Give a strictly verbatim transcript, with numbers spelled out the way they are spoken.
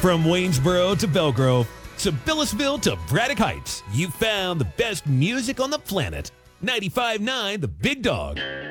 From Waynesboro to Belgrove, to Billisville to Braddock Heights, you found the best music on the planet. ninety-five point nine The Big Dog.